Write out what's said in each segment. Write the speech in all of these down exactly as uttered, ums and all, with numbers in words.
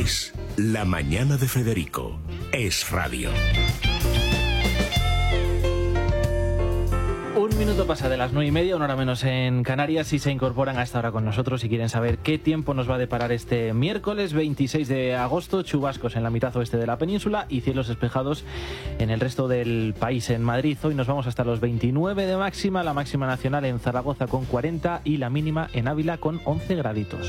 Es La Mañana de Federico. Es Radio. Un minuto pasa de las nueve y media, una hora menos en Canarias, y se incorporan a esta hora con nosotros y quieren saber qué tiempo nos va a deparar este miércoles veintiséis de agosto. Chubascos en la mitad oeste de la península y cielos despejados en el resto del país. En Madrid hoy nos vamos hasta los veintinueve de máxima, la máxima nacional en Zaragoza con cuarenta y la mínima en Ávila con once graditos.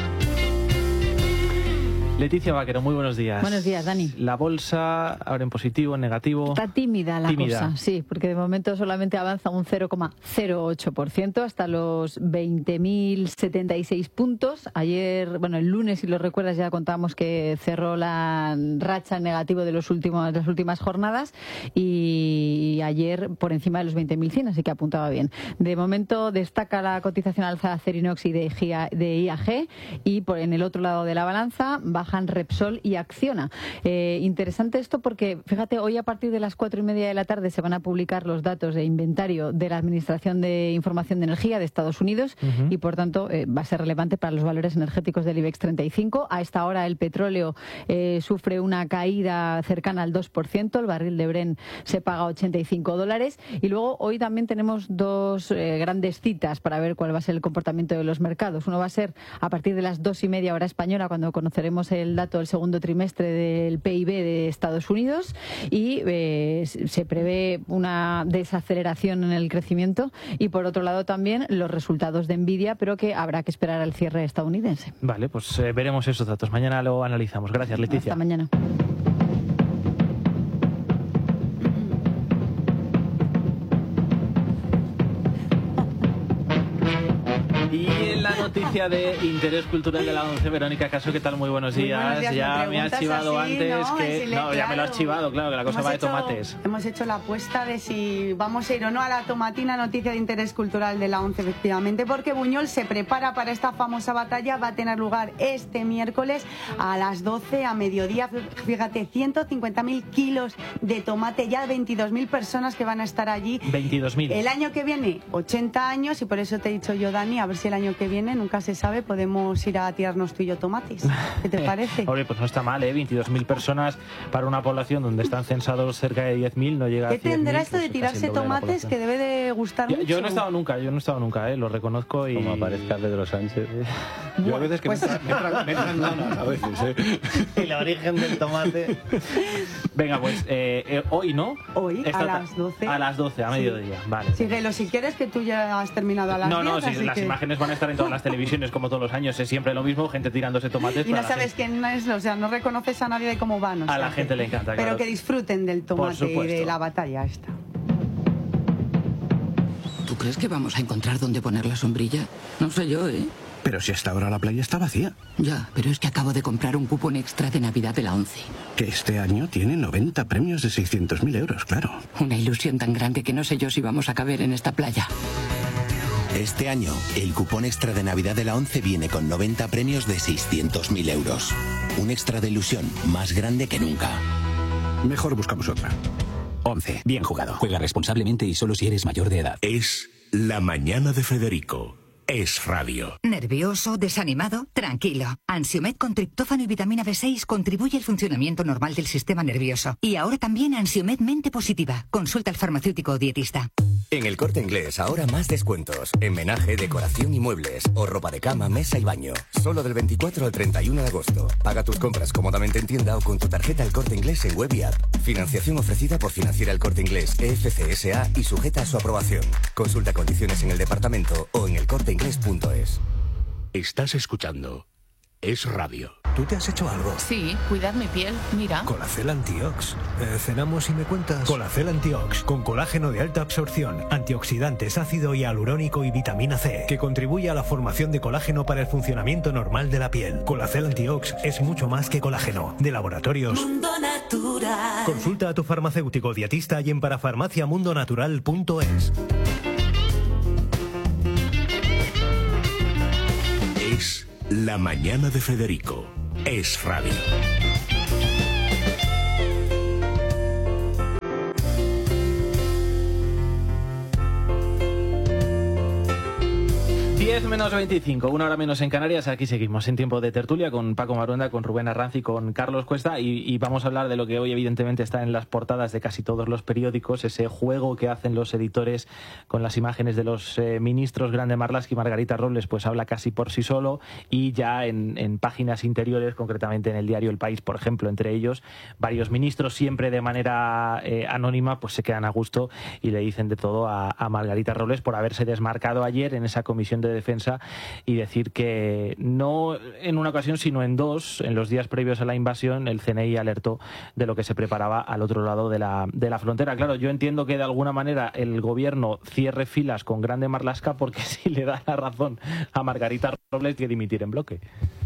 Leticia Vaquero, muy buenos días. Buenos días, Dani. La bolsa ahora en positivo, en negativo. Está tímida la tímida. cosa, sí, porque de momento solamente avanza un cero coma cero ocho por ciento hasta los veinte mil setenta y seis puntos. Ayer, bueno, el lunes, si lo recuerdas, ya contamos que cerró la racha en negativo de, los últimos, de las últimas jornadas y ayer por encima de los veinte mil cien, así que apuntaba bien. De momento destaca la cotización alza de Acerinox y de, de I A G, y por, en el otro lado de la balanza bajan Repsol y Acciona. Eh, interesante esto porque, fíjate, hoy a partir de las cuatro y media de la tarde se van a publicar los datos de inventario de la Administración de Información de Energía de Estados Unidos uh-huh. y, por tanto, eh, va a ser relevante para los valores energéticos del IBEX treinta y cinco. A esta hora el petróleo eh, sufre una caída cercana al dos por ciento, el barril de Brent se paga ochenta y cinco dólares, y luego hoy también tenemos dos eh, grandes citas para ver cuál va a ser el comportamiento de los mercados. Uno va a ser a partir de las dos y media hora española, cuando conoceremos el dato del segundo trimestre del P I B de Estados Unidos, y eh, se prevé una desaceleración en el crecimiento, y por otro lado también los resultados de Nvidia, pero que habrá que esperar al cierre estadounidense. Vale, pues eh, veremos esos datos. Mañana lo analizamos. Gracias, Leticia. Hasta mañana. Y en la noticia de interés cultural de la once, Verónica Caso, ¿qué tal? Muy buenos días. Muy buenos días. Ya me, me has chivado así, antes ¿no? que... Si le, no, claro, ya me lo has chivado, claro, que la cosa hemos va de hecho, tomates. Hemos hecho la apuesta de si vamos a ir o no a la tomatina, noticia de interés cultural de la once, efectivamente, porque Buñol se prepara para esta famosa batalla. Va a tener lugar este miércoles a las doce, a mediodía. Fíjate, ciento cincuenta mil kilos de tomate, ya veintidós mil personas que van a estar allí. veintidós mil. El año que viene, ochenta años, y por eso te he dicho yo, Dani, a ver si el año que viene, nunca se sabe, podemos ir a tirarnos tú y yo tomates. ¿Qué te parece? Hombre, pues no está mal, ¿eh? veintidós mil personas para una población donde están censados cerca de diez mil, no llega a ¿Qué cien mil, tendrá esto pues de tirarse de tomates, que debe de gustar yo, mucho? yo no he estado nunca, yo no he estado nunca, ¿eh? Lo reconozco y... Como aparezca Pedro Sánchez. Yo Bueno, a veces que pues... me entran, me entran ganas, a veces, ¿eh? El origen del tomate. Venga, pues eh, eh, hoy, ¿no? Hoy, Esta a las doce. A las doce, a mediodía, sí. Vale. Síguelo si quieres, que tú ya has terminado a las No, diez. no, sí, las que... imágenes van a estar en todas las televisiones como todos los años, es siempre lo mismo, gente tirándose tomates. Y no para sabes la quién es, o sea, no reconoces a nadie de cómo van. O a sea, la gente que... le encanta, Pero claro. que disfruten del tomate y de la batalla esta. ¿Tú crees que vamos a encontrar dónde poner la sombrilla? No sé yo, ¿eh? Pero si hasta ahora la playa está vacía. Ya, pero es que acabo de comprar un cupón extra de Navidad de la once. Que este año tiene noventa premios de seiscientos mil euros, claro. Una ilusión tan grande que no sé yo si vamos a caber en esta playa. Este año, el cupón extra de Navidad de la once viene con noventa premios de seiscientos mil euros. Un extra de ilusión más grande que nunca. Mejor buscamos otra. once. Bien jugado. Juega responsablemente y solo si eres mayor de edad. Es La Mañana de Federico. Es Radio. ¿Nervioso? ¿Desanimado? Tranquilo. Ansiomed con triptófano y vitamina B seis contribuye al funcionamiento normal del sistema nervioso. Y ahora también Ansiomed Mente Positiva. Consulta al farmacéutico o dietista. En El Corte Inglés ahora más descuentos. En menaje, decoración y muebles. O ropa de cama, mesa y baño. Solo del veinticuatro al treinta y uno de agosto. Paga tus compras cómodamente en tienda o con tu tarjeta El Corte Inglés en web y app. Financiación ofrecida por Financiera El Corte Inglés E F C S A y sujeta a su aprobación. Consulta condiciones en el departamento o en el corte inglés punto es. Estás escuchando Es Radio. ¿Tú te has hecho algo? Sí, cuidar mi piel, mira. Colacel Antiox. Eh, ¿Cenamos y me cuentas? Colacel Antiox, con colágeno de alta absorción, antioxidantes, ácido hialurónico y vitamina C, que contribuye a la formación de colágeno para el funcionamiento normal de la piel. Colacel Antiox es mucho más que colágeno. De Laboratorios Mundo Natural. Consulta a tu farmacéutico dietista y en parafarmacia mundo natural punto es. Es La Mañana de Federico. Es Radio. diez menos veinticinco, una hora menos en Canarias. Aquí seguimos en tiempo de tertulia con Paco Maruenda, con Rubén Arranz y con Carlos Cuesta, y, y vamos a hablar de lo que hoy evidentemente está en las portadas de casi todos los periódicos, ese juego que hacen los editores con las imágenes de los eh, ministros. Grande Marlaska y Margarita Robles pues habla casi por sí solo, y ya en, en páginas interiores, concretamente en el diario El País, por ejemplo, entre ellos varios ministros, siempre de manera eh, anónima, pues se quedan a gusto y le dicen de todo a, a Margarita Robles por haberse desmarcado ayer en esa comisión de defensa y decir que no en una ocasión sino en dos, en los días previos a la invasión, el C N I alertó de lo que se preparaba al otro lado de la, de la frontera. Claro, yo entiendo que de alguna manera el gobierno cierre filas con Grande Marlaska, porque si le da la razón a Margarita Robles tiene que dimitir en bloque.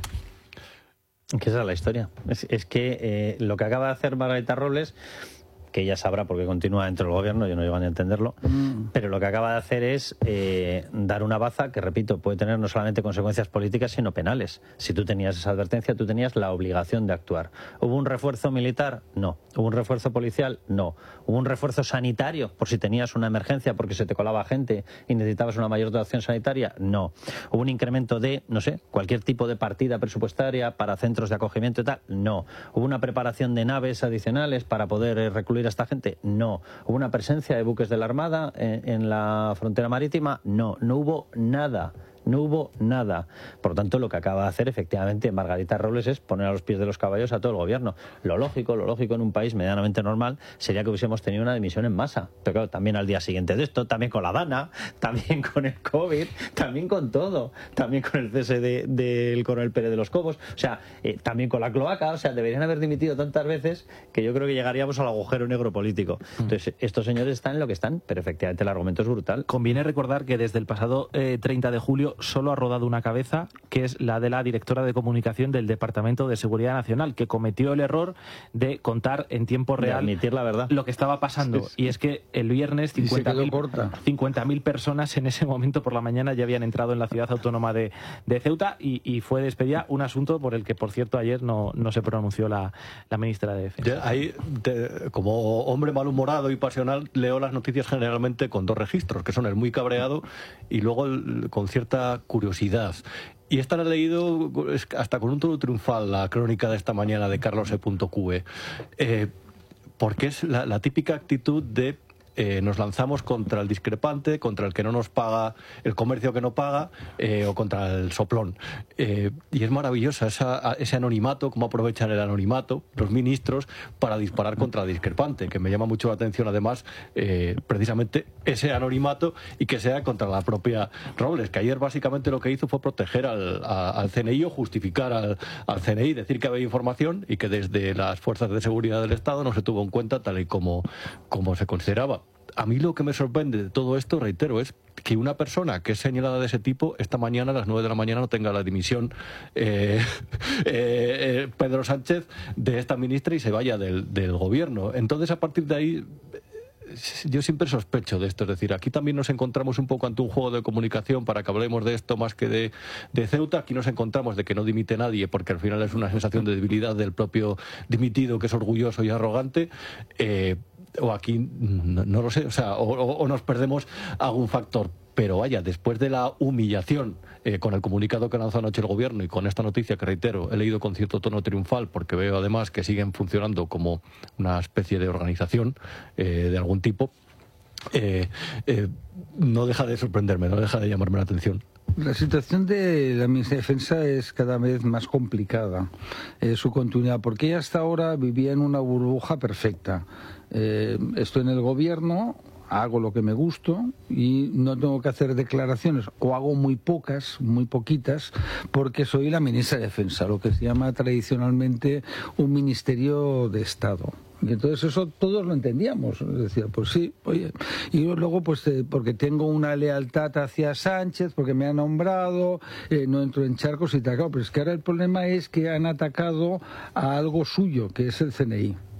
Que esa es la historia. Es, es que eh, lo que acaba de hacer Margarita Robles, que ella sabrá porque continúa dentro del gobierno, yo no llego ni a entenderlo, mm. pero lo que acaba de hacer es eh, dar una baza que, repito, puede tener no solamente consecuencias políticas, sino penales. Si tú tenías esa advertencia, tú tenías la obligación de actuar. ¿Hubo un refuerzo militar? No. ¿Hubo un refuerzo policial? No. ¿Hubo un refuerzo sanitario por si tenías una emergencia porque se te colaba gente y necesitabas una mayor dotación sanitaria? No. ¿Hubo un incremento de, no sé, cualquier tipo de partida presupuestaria para centros de acogimiento y tal? No. ¿Hubo una preparación de naves adicionales para poder eh, recluir a esta gente? No. ¿Hubo una presencia de buques de la Armada en, en la frontera marítima? No. No hubo nada. No hubo nada. Por lo tanto, lo que acaba de hacer efectivamente Margarita Robles es poner a los pies de los caballos a todo el gobierno. Lo lógico, lo lógico en un país medianamente normal sería que hubiésemos tenido una dimisión en masa. Pero claro, también al día siguiente de esto, también con la Dana, también con el COVID, también con todo, también con el cese del de, de coronel Pérez de los Cobos, o sea, eh, también con la cloaca. O sea, deberían haber dimitido tantas veces que yo creo que llegaríamos al agujero negro político. Entonces, estos señores están en lo que están, pero efectivamente el argumento es brutal. Conviene recordar que desde el pasado eh, treinta de julio solo ha rodado una cabeza, que es la de la directora de comunicación del Departamento de Seguridad Nacional, que cometió el error de contar en tiempo real de admitir la verdad. Lo que estaba pasando. Sí, sí. Y es que el viernes cincuenta mil personas en ese momento por la mañana ya habían entrado en la ciudad autónoma de, de Ceuta y, y fue despedida, un asunto por el que, por cierto, ayer no, no se pronunció la, la ministra de Defensa. Ya, ahí, te, como hombre malhumorado y pasional, leo las noticias generalmente con dos registros, que son el muy cabreado y luego el, con cierta curiosidad. Y esta la he leído hasta con un tono triunfal, la crónica de esta mañana de Carlos E. Cue, eh, porque es la, la típica actitud de Eh, nos lanzamos contra el discrepante, contra el que no nos paga, el comercio que no paga, eh, o contra el soplón. Eh, y es maravillosa esa, ese anonimato, cómo aprovechan el anonimato los ministros para disparar contra el discrepante, que me llama mucho la atención además eh, precisamente ese anonimato y que sea contra la propia Robles, que ayer básicamente lo que hizo fue proteger al, a, al C N I o justificar al, al C N I, decir que había información y que desde las fuerzas de seguridad del Estado no se tuvo en cuenta tal y como, como se consideraba. A mí lo que me sorprende de todo esto, reitero, es que una persona que es señalada de ese tipo esta mañana a las nueve de la mañana no tenga la dimisión eh, eh, eh, Pedro Sánchez de esta ministra y se vaya del, del gobierno. Entonces, a partir de ahí, yo siempre sospecho de esto. Es decir, aquí también nos encontramos un poco ante un juego de comunicación para que hablemos de esto más que de, de Ceuta. Aquí nos encontramos de que no dimite nadie porque al final es una sensación de debilidad del propio dimitido, que es orgulloso y arrogante. Eh, o aquí, no, no lo sé, o sea, o, o, o nos perdemos algún factor. Pero vaya, después de la humillación eh, con el comunicado que lanzó anoche el gobierno y con esta noticia que, reitero, he leído con cierto tono triunfal porque veo además que siguen funcionando como una especie de organización eh, de algún tipo, eh, eh, no deja de sorprenderme, no deja de llamarme la atención. La situación de la ministra de Defensa es cada vez más complicada, eh, su continuidad, porque ella hasta ahora vivía en una burbuja perfecta. Eh, estoy en el gobierno, hago lo que me gusto y no tengo que hacer declaraciones, o hago muy pocas, muy poquitas, porque soy la ministra de Defensa, lo que se llama tradicionalmente un ministerio de Estado. Y entonces eso todos lo entendíamos, decía, pues sí, oye, y luego pues eh, porque tengo una lealtad hacia Sánchez, porque me ha nombrado, eh, no entro en charcos y tal, claro, pero es que ahora el problema es que han atacado a algo suyo, que es el C N I.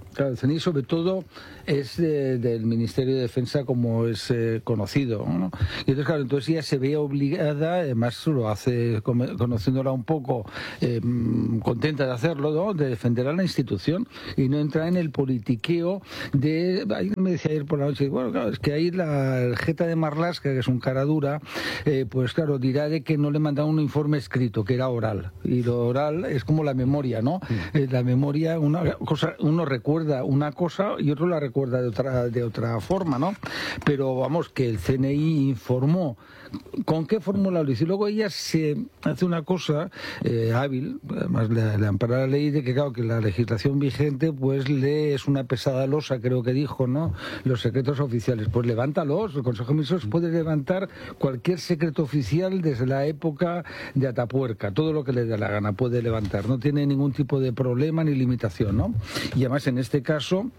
Claro, el C N I sobre todo es de, del Ministerio de Defensa, como es eh, conocido, ¿no? Y entonces, claro, entonces ella se ve obligada, además lo hace conociéndola un poco, eh, contenta de hacerlo, ¿no? De defender a la institución y no entrar en el politiqueo de... Ahí me decía ayer por la noche, bueno, claro, es que ahí la el jeta de Marlaska, que es un cara dura, eh, pues claro, dirá de que no le mandaron un informe escrito, que era oral. Y lo oral es como la memoria, ¿no? Mm. Eh, la memoria, una cosa, uno recuerda una cosa y otro la recuerda de otra, de otra forma, ¿no? Pero vamos, que el C N I informó. ¿Con qué fórmula lo hizo? Y luego ella se hace una cosa eh, hábil, además le, le ampara la ley de que, claro, que la legislación vigente pues le es una pesada losa, creo que dijo, ¿no? Los secretos oficiales. Pues levántalos. El Consejo de Ministros puede levantar cualquier secreto oficial desde la época de Atapuerca. Todo lo que le dé la gana puede levantar. No tiene ningún tipo de problema ni limitación, ¿no? Y además en este caso...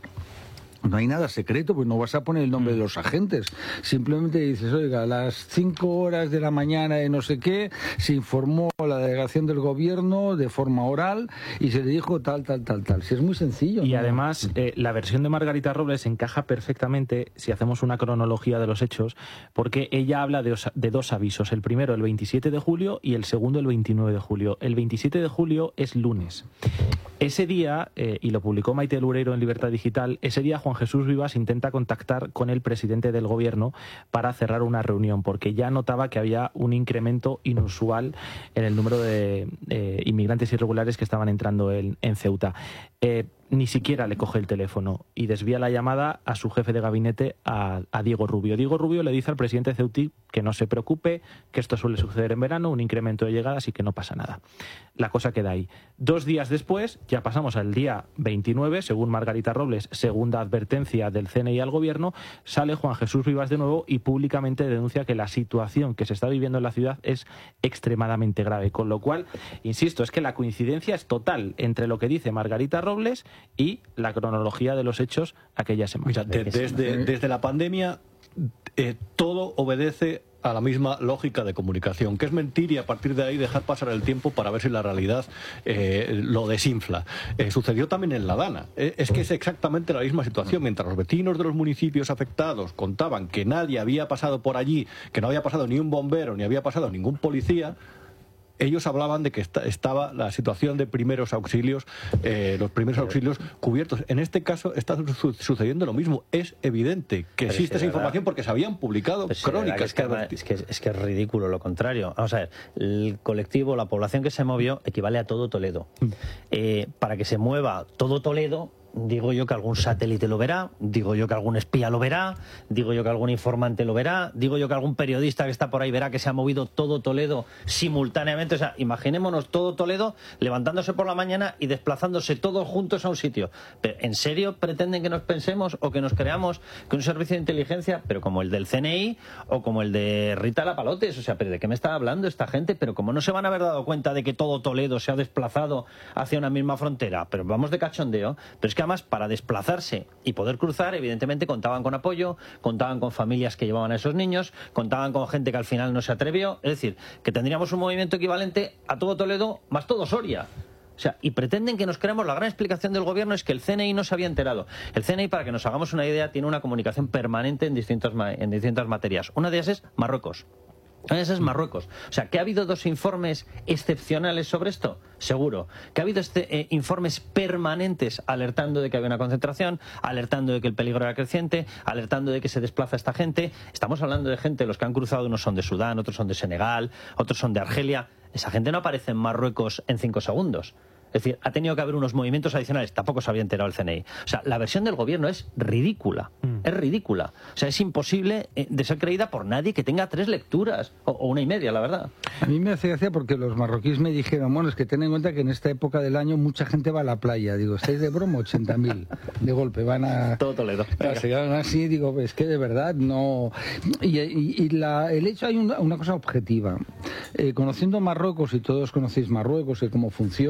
no hay nada secreto, pues no vas a poner el nombre de los agentes. Simplemente dices, oiga, a las cinco horas de la mañana de no sé qué, se informó a la delegación del gobierno de forma oral y se le dijo tal, tal, tal, tal. Si es muy sencillo. Y ¿no? además, eh, la versión de Margarita Robles encaja perfectamente, si hacemos una cronología de los hechos, porque ella habla de, de dos avisos. El primero, el veintisiete de julio, y el segundo, el veintinueve de julio. El veintisiete de julio es lunes. Ese día, eh, y lo publicó Maite Lureiro en Libertad Digital, ese día Juan Jesús Vivas intenta contactar con el presidente del gobierno para cerrar una reunión, porque ya notaba que había un incremento inusual en el número de eh, inmigrantes irregulares que estaban entrando en, en Ceuta. Eh, ni siquiera le coge el teléfono y desvía la llamada a su jefe de gabinete, a, a Diego Rubio. Diego Rubio le dice al presidente ceutí que no se preocupe, que esto suele suceder en verano, un incremento de llegadas y que no pasa nada. La cosa queda ahí. Dos días después, ya pasamos al día veintinueve, según Margarita Robles, segunda advertencia del C N I al gobierno, sale Juan Jesús Vivas de nuevo y públicamente denuncia que la situación que se está viviendo en la ciudad es extremadamente grave. Con lo cual, insisto, es que la coincidencia es total entre lo que dice Margarita Robles y la cronología de los hechos aquella semana. Mira, de, desde, desde la pandemia eh, todo obedece a la misma lógica de comunicación, que es mentir y a partir de ahí dejar pasar el tiempo para ver si la realidad eh, lo desinfla. Eh, sucedió también en La Dana. Eh, es que es exactamente la misma situación. Mientras los vecinos de los municipios afectados contaban que nadie había pasado por allí, que no había pasado ni un bombero, ni había pasado ningún policía, ellos hablaban de que esta, estaba la situación de primeros auxilios, eh, los primeros auxilios cubiertos. En este caso está su sucediendo lo mismo. Es evidente que Pero existe es que esa información porque se habían publicado Pero crónicas. es, que, que es, que, es que es ridículo lo contrario. Vamos a ver, el colectivo, la población que se movió equivale a todo Toledo. Eh, para que se mueva todo Toledo, digo yo que algún satélite lo verá, digo yo que algún espía lo verá, digo yo que algún informante lo verá, digo yo que algún periodista que está por ahí verá que se ha movido todo Toledo simultáneamente. O sea, imaginémonos todo Toledo levantándose por la mañana y desplazándose todos juntos a un sitio. Pero, ¿en serio pretenden que nos pensemos o que nos creamos que un servicio de inteligencia, pero como el del C N I o como el de Rita Lapalotes? O sea, ¿pero de qué me está hablando esta gente? Pero como no se van a haber dado cuenta de que todo Toledo se ha desplazado hacia una misma frontera. Pero vamos de cachondeo. Pero es que además, para desplazarse y poder cruzar, evidentemente contaban con apoyo, contaban con familias que llevaban a esos niños, contaban con gente que al final no se atrevió. Es decir, que tendríamos un movimiento equivalente a todo Toledo más todo Soria. O sea, y pretenden que nos creamos. La gran explicación del gobierno es que el C N I no se había enterado. El C N I, para que nos hagamos una idea, tiene una comunicación permanente en distintas, en distintas materias. Una de ellas es Marruecos. Ese es Marruecos. O sea, ¿que ha habido dos informes excepcionales sobre esto? Seguro. ¿Que ha habido este, eh, informes permanentes alertando de que había una concentración, alertando de que el peligro era creciente, alertando de que se desplaza esta gente? Estamos hablando de gente, los que han cruzado, unos son de Sudán, otros son de Senegal, otros son de Argelia. Esa gente no aparece en Marruecos en cinco segundos. Es decir, ha tenido que haber unos movimientos adicionales. Tampoco se había enterado el C N I. O sea, la versión del gobierno es ridícula. Mm. Es ridícula. O sea, es imposible de ser creída por nadie que tenga tres lecturas. O, o una y media, la verdad. A mí me hace gracia porque los marroquíes me dijeron, bueno, es que ten en cuenta que en esta época del año mucha gente va a la playa. Digo, ¿estáis de broma? ochenta mil de golpe. Van a... Todo Toledo. Se quedan así, digo, es que de verdad no... Y, y, y la, el hecho, hay una, una cosa objetiva. Eh, conociendo Marruecos, y todos conocéis Marruecos, y cómo funciona, y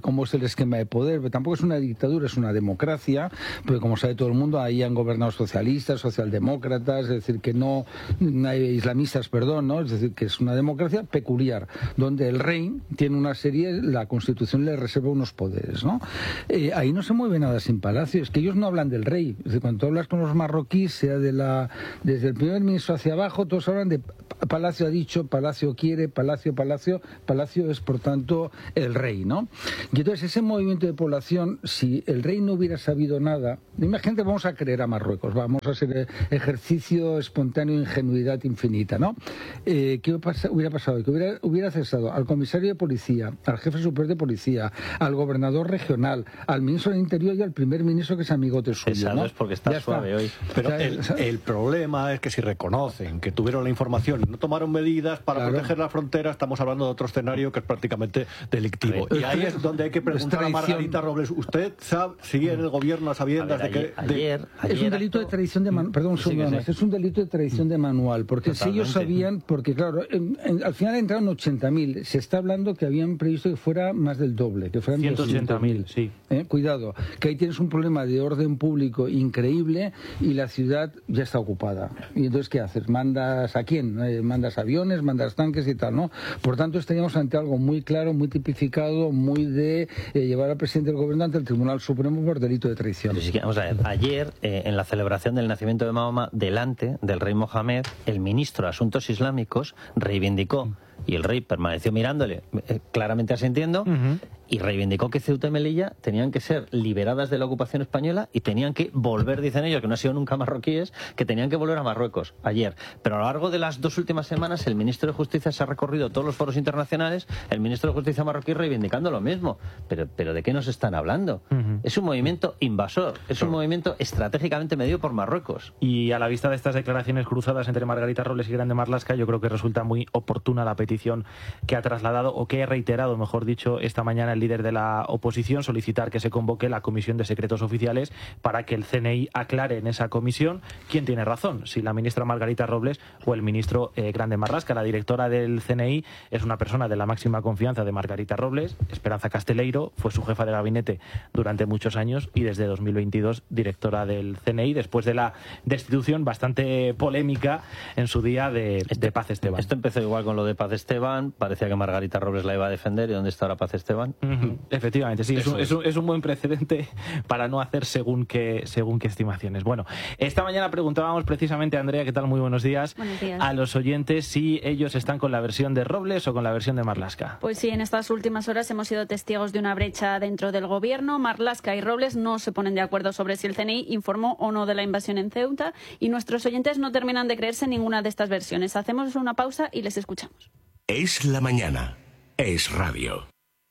cómo es el esquema de poder, pero tampoco es una dictadura, es una democracia, porque como sabe todo el mundo, ahí han gobernado socialistas, socialdemócratas, es decir, que no, islamistas, perdón, ¿no? Es decir, que es una democracia peculiar, donde el rey tiene una serie, la Constitución le reserva unos poderes, ¿no? Eh, ahí no se mueve nada sin palacio, es que ellos no hablan del rey, es decir, cuando tú hablas con los marroquíes, sea de la, desde el primer ministro hacia abajo, todos hablan de Palacio ha dicho, Palacio quiere, Palacio, Palacio, Palacio es por tanto el rey, ¿no? Y entonces ese movimiento de población, si el rey no hubiera sabido nada, imagínate, vamos a creer a Marruecos, vamos a hacer ejercicio espontáneo, ingenuidad infinita, ¿no? Eh, ¿Qué hubiera pasado? Que hubiera, hubiera cesado al comisario de policía, al jefe superior de policía, al gobernador regional, al ministro del Interior y al primer ministro que es amigote suyo, Esa ¿no? no es porque está Ya suave está. hoy. Pero O sea, el, el problema es que si reconocen que tuvieron la información y no tomaron medidas para Claro. proteger la frontera, estamos hablando de otro escenario que es prácticamente delictivo. Sí. Y ahí es donde hay que preguntar a traición. Margarita Robles, ¿usted sabe, sigue en el gobierno a sabiendas A ver, de ayer, que... de- ayer, Es un ayer delito de acto- traición de manual, perdón, un Sí, segundo que más. sí. Es un delito de traición de manual, porque si ellos Totalmente. sabían, porque claro, en- en- al final entraron ochenta mil, se está hablando que habían previsto que fuera más del doble, que fueran ciento ochenta mil, sí. ¿Eh? Cuidado, que ahí tienes un problema de orden público increíble y la ciudad ya está ocupada. Y entonces, ¿qué haces? ¿Mandas a quién? Eh, ¿Mandas aviones, mandas tanques y tal, no? Por tanto, estaríamos ante algo muy claro, muy tipificado, muy de eh, llevar al presidente del gobierno ante el Tribunal Supremo por delito de traición. Pero sí que, vamos a ver, ayer, eh, en la celebración del nacimiento de Mahoma, delante del rey Mohamed, el ministro de Asuntos Islámicos reivindicó, y el rey permaneció mirándole, eh, claramente asintiendo, Ujú. y reivindicó que Ceuta y Melilla tenían que ser liberadas de la ocupación española y tenían que volver, dicen ellos, que no han sido nunca marroquíes, que tenían que volver a Marruecos ayer. Pero a lo largo de las dos últimas semanas el ministro de Justicia se ha recorrido todos los foros internacionales, el ministro de Justicia marroquí reivindicando lo mismo. Pero, pero ¿de qué nos están hablando? Ujú. Es un movimiento invasor, es un movimiento estratégicamente medido por Marruecos. Y a la vista de estas declaraciones cruzadas entre Margarita Robles y Grande Marlaska, yo creo que resulta muy oportuna la petición que ha trasladado, o que ha reiterado, mejor dicho, esta mañana el líder de la oposición, solicitar que se convoque la Comisión de Secretos Oficiales para que el C N I aclare en esa comisión quién tiene razón, si la ministra Margarita Robles o el ministro eh, Grande Marlaska. La directora del C N I es una persona de la máxima confianza de Margarita Robles, Esperanza Casteleiro, fue su jefa de gabinete durante muchos años y desde dos mil veintidós directora del C N I, después de la destitución bastante polémica en su día de, de Paz Esteban. Esto empezó igual con lo de Paz Esteban, parecía que Margarita Robles la iba a defender, ¿y dónde está ahora Paz Esteban? Ujú. Efectivamente, sí, es un, es, un, es un buen precedente para no hacer según qué, según qué estimaciones. Bueno, esta mañana preguntábamos precisamente a Andrea, ¿qué tal? Muy buenos días. Buenos días. A los oyentes si ellos están con la versión de Robles o con la versión de Marlaska. Pues sí, en estas últimas horas hemos sido testigos de una brecha dentro del gobierno. Marlaska y Robles no se ponen de acuerdo sobre si el C N I informó o no de la invasión en Ceuta y nuestros oyentes no terminan de creerse ninguna de estas versiones. Hacemos una pausa y les escuchamos. Es la mañana. Es radio.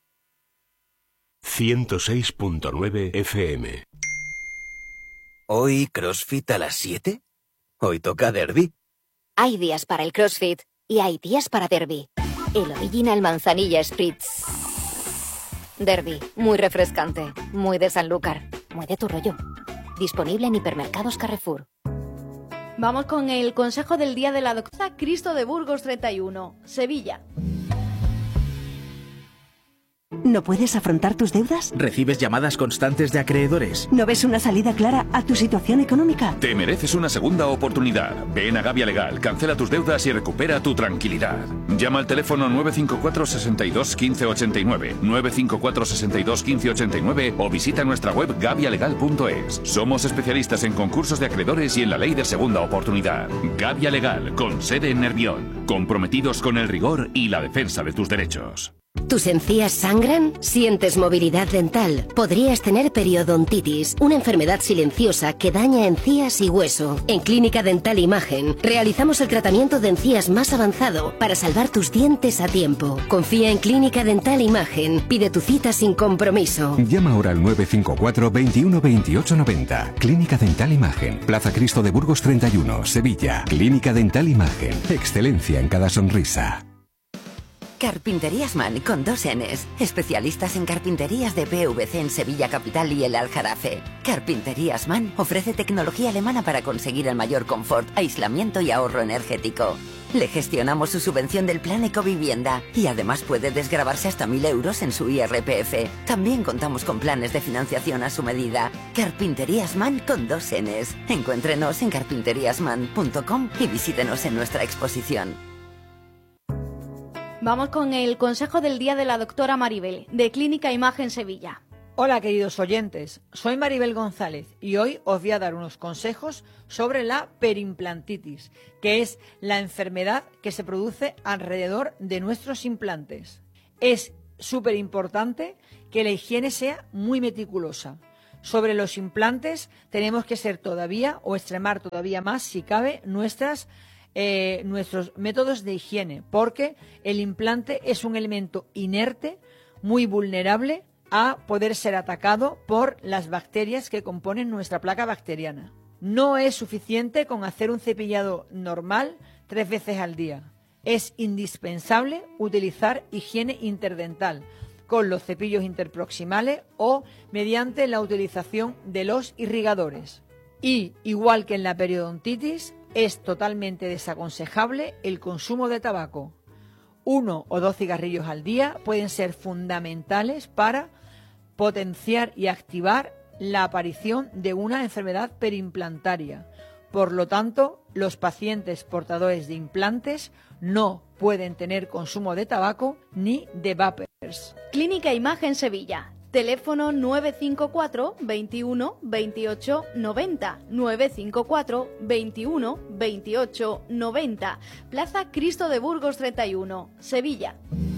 ciento seis punto nueve F M. ¿Hoy CrossFit a las siete? Hoy toca derby. Hay días para el CrossFit y hay días para Derby. El Original Manzanilla Spritz. Derby, muy refrescante, muy de Sanlúcar, muy de tu rollo. Disponible en hipermercados Carrefour. Vamos con el consejo del día de la doctora Cristo de Burgos treinta y uno, Sevilla. ¿No puedes afrontar tus deudas? ¿Recibes llamadas constantes de acreedores? ¿No ves una salida clara a tu situación económica? Te mereces una segunda oportunidad. Ven a Gavia Legal, cancela tus deudas y recupera tu tranquilidad. Llama al teléfono nueve cinco cuatro, seis dos, uno cinco ocho nueve, nueve cinco cuatro, seis dos, uno cinco ocho nueve o visita nuestra web gavia legal punto es. Somos especialistas en concursos de acreedores y en la ley de segunda oportunidad. Gavia Legal, con sede en Nervión. Comprometidos con el rigor y la defensa de tus derechos. ¿Tus encías sangran? ¿Sientes movilidad dental? Podrías tener periodontitis, una enfermedad silenciosa que daña encías y hueso. En Clínica Dental Imagen realizamos el tratamiento de encías más avanzado para salvar tus dientes a tiempo. Confía en Clínica Dental Imagen. Pide tu cita sin compromiso. Llama ahora al nueve cinco cuatro, veintiuno, veintiocho, noventa. Clínica Dental Imagen. Plaza Cristo de Burgos treinta y uno, Sevilla. Clínica Dental Imagen. Excelencia en cada sonrisa. Carpinterías Man, con dos N's. Especialistas en carpinterías de P V C en Sevilla Capital y el Aljarafe. Carpinterías Man ofrece tecnología alemana para conseguir el mayor confort, aislamiento y ahorro energético. Le gestionamos su subvención del plan Ecovivienda y además puede desgravarse hasta mil euros en su I R P F. También contamos con planes de financiación a su medida. Carpinterías Man con dos Ns. Encuéntrenos en carpinterías man punto com y visítenos en nuestra exposición. Vamos con el consejo del día de la doctora Maribel, de Clínica Imagen Sevilla. Hola queridos oyentes, soy Maribel González y hoy os voy a dar unos consejos sobre la perimplantitis, que es la enfermedad que se produce alrededor de nuestros implantes. Es súper importante que la higiene sea muy meticulosa. Sobre los implantes tenemos que ser todavía o extremar todavía más, si cabe, nuestras, eh, nuestros métodos de higiene, porque el implante es un elemento inerte, muy vulnerable a poder ser atacado por las bacterias que componen nuestra placa bacteriana. No es suficiente con hacer un cepillado normal tres veces al día. Es indispensable utilizar higiene interdental con los cepillos interproximales o mediante la utilización de los irrigadores. Y, igual que en la periodontitis, es totalmente desaconsejable el consumo de tabaco. Uno o dos cigarrillos al día pueden ser fundamentales para potenciar y activar la aparición de una enfermedad perimplantaria. Por lo tanto, los pacientes portadores de implantes no pueden tener consumo de tabaco ni de vapers. Clínica Imagen Sevilla. Teléfono nueve cinco cuatro, veintiuno, veintiocho, noventa, nueve cinco cuatro, veintiuno, veintiocho, noventa. Plaza Cristo de Burgos treinta y uno, Sevilla.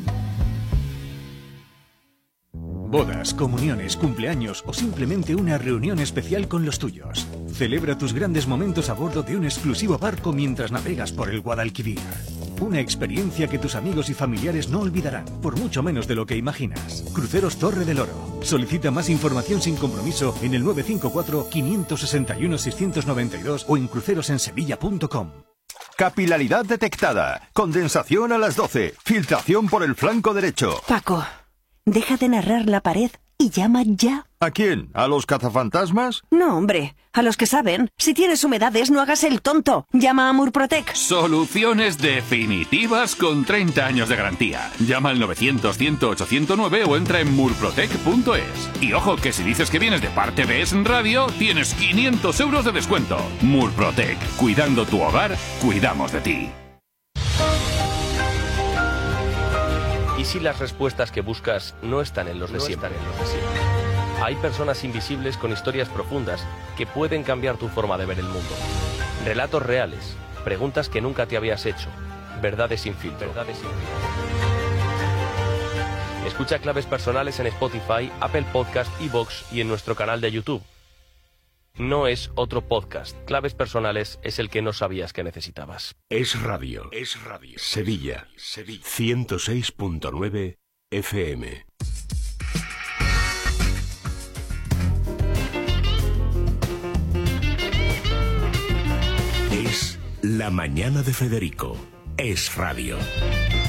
Bodas, comuniones, cumpleaños o simplemente una reunión especial con los tuyos. Celebra tus grandes momentos a bordo de un exclusivo barco mientras navegas por el Guadalquivir. Una experiencia que tus amigos y familiares no olvidarán, por mucho menos de lo que imaginas. Cruceros Torre del Oro. Solicita más información sin compromiso en el nueve cinco cuatro, cinco seis uno, seis nueve dos o en crucerosensevilla punto com. Capilaridad detectada. Condensación a las doce. Filtración por el flanco derecho. Paco, deja de narrar la pared y llama ya. ¿A quién? ¿A los cazafantasmas? No, hombre, a los que saben. Si tienes humedades, no hagas el tonto. Llama a Murprotec. Soluciones definitivas con treinta años de garantía. Llama al novecientos, cien, ocho cero nueve o entra en murprotec punto es. Y ojo, que si dices que vienes de parte de Es Radio, tienes quinientos euros de descuento. Murprotec. Cuidando tu hogar, cuidamos de ti. ¿Y si las respuestas que buscas no están en los de siempre? Hay personas invisibles con historias profundas que pueden cambiar tu forma de ver el mundo. Relatos reales, preguntas que nunca te habías hecho, verdades sin filtro. Verdades sin filtro. Escucha Claves Personales en Spotify, Apple Podcast, iVoox y en nuestro canal de YouTube. No es otro podcast. Claves Personales es el que no sabías que necesitabas. Es Radio. Es Radio. Sevilla. Sevilla. ciento seis punto nueve F M. Es La Mañana de Federico. Es Radio.